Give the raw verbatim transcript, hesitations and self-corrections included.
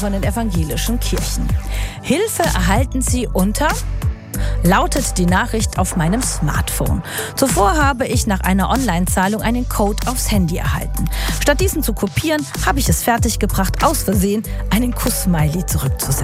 von den evangelischen Kirchen. Hilfe erhalten Sie unter, lautet die Nachricht auf meinem Smartphone. Zuvor habe ich nach einer Online-Zahlung einen Code aufs Handy erhalten. Statt diesen zu kopieren, habe ich es fertiggebracht, aus Versehen einen Kuss-Smiley zurückzusetzen.